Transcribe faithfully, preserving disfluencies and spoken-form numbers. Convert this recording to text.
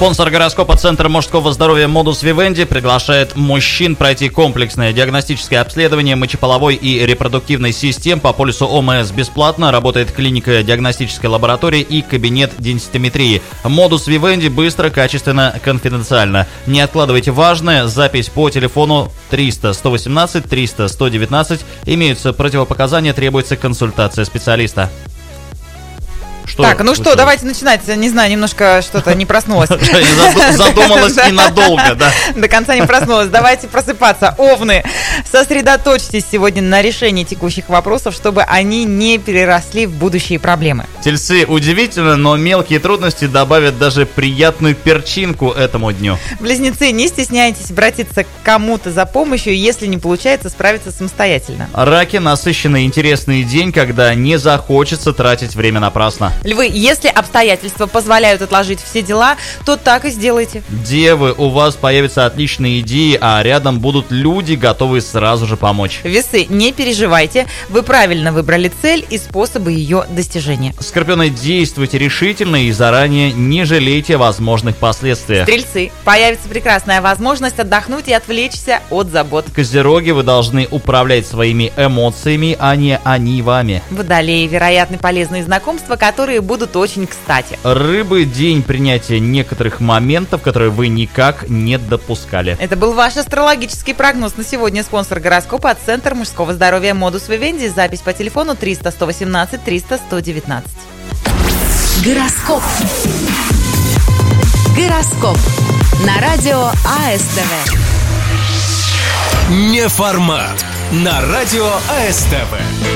Спонсор гороскопа Центр мужского здоровья Modus Vivendi приглашает мужчин пройти комплексное диагностическое обследование мочеполовой и репродуктивной систем по полису ОМС бесплатно. Работает клиника диагностической лаборатории и кабинет денситометрии. Modus Vivendi быстро, качественно, конфиденциально. Не откладывайте важное. Запись по телефону триста сто восемнадцать триста сто девятнадцать. Имеются противопоказания, требуется консультация специалиста. Что так, ну что, давайте начинать. Не знаю, немножко что-то не проснулась. Задумалась ненадолго, да. До конца не проснулась. Давайте просыпаться. Овны, сосредоточьтесь сегодня на решении текущих вопросов, чтобы они не переросли в будущие проблемы. Тельцы, удивительно, но мелкие трудности добавят даже приятную перчинку этому дню. Близнецы, не стесняйтесь обратиться к кому-то за помощью, если не получается справиться самостоятельно. Раки, насыщенный интересный день, когда не захочется тратить время напрасно. Львы, если обстоятельства позволяют отложить все дела, то так и сделайте. Девы, у вас появятся отличные идеи, а рядом будут люди, готовые сразу же помочь. Весы, не переживайте, вы правильно выбрали цель и способы ее достижения. Скорпионы, действуйте решительно и заранее не жалейте о возможных последствиях. Стрельцы, появится прекрасная возможность отдохнуть и отвлечься от забот. Козероги, вы должны управлять своими эмоциями, а не они вами. Водолеи, вероятны полезные знакомства, которые будут очень кстати. Рыбы, день принятия некоторых моментов, которые вы никак не допускали. Это был ваш астрологический прогноз на сегодня. Спонсор гороскопа от Центра мужского здоровья Modus Vivendi. Запись по телефону триста сто восемнадцать триста сто девятнадцать. Гороскоп. Гороскоп. На радио АСТВ. Неформат. На радио АСТВ.